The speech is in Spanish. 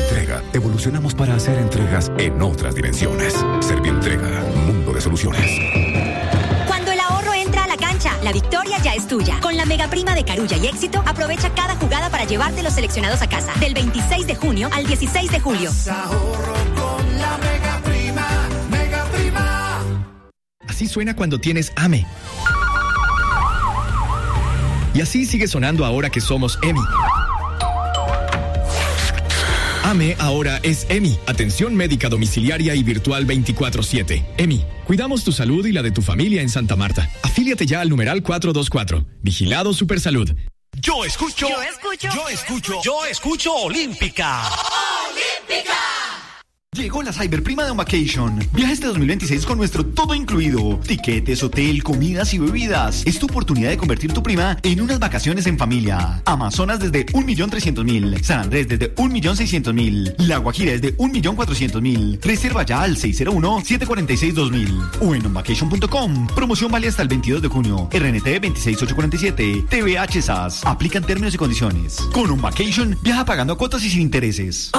Servientrega, evolucionamos para hacer entregas en otras dimensiones. Servientrega, mundo de soluciones. Cuando el ahorro entra a la cancha, la victoria ya es tuya. Con la mega prima de Carulla y Éxito, aprovecha cada jugada para llevarte los seleccionados a casa. Del 26 de junio al 16 de julio. Ahorro con la mega prima, mega prima. Así suena cuando tienes AME. Y así sigue sonando ahora que somos EMI. AME ahora es EMI, Atención Médica Domiciliaria y Virtual 24/7. EMI, cuidamos tu salud y la de tu familia en Santa Marta. Afíliate ya al numeral 424. Vigilado Supersalud. Yo escucho Olímpica. ¡Olímpica! Llegó la Cyberprima de On Vacation. Viaja este 2026 con nuestro todo incluido. Tiquetes, hotel, comidas y bebidas. Es tu oportunidad de convertir tu prima en unas vacaciones en familia. Amazonas desde 1.300.000. San Andrés desde 1.600.000. La Guajira desde 1.400.000. Reserva ya al 601-746-2000. O en onvacation.com. Promoción vale hasta el 22 de junio. RNT 26847. TVH SAS. Aplican términos y condiciones. Con On Vacation, viaja pagando cuotas y sin intereses.